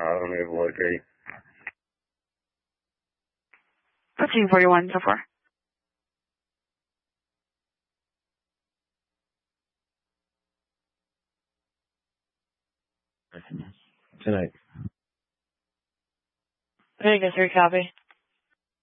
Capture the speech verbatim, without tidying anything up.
I don't even locate. fifteen forty-one so far. Tonight. Vegas, three copy.